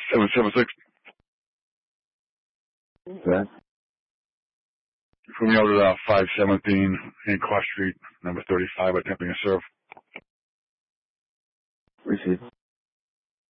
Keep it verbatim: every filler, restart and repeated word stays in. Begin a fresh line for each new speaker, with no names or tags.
seven seven six.
Okay.
From the order uh, five seventeen in Cross Street, number thirty-five, attempting to serve.
Received.